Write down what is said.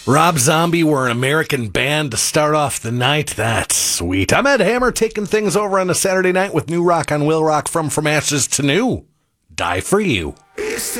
Rob Zombie were an American band to start off the night. That's sweet. I'm Ed Hammer, taking things over on a Saturday night with new rock on Will Rock from Ashes to New. Die for You.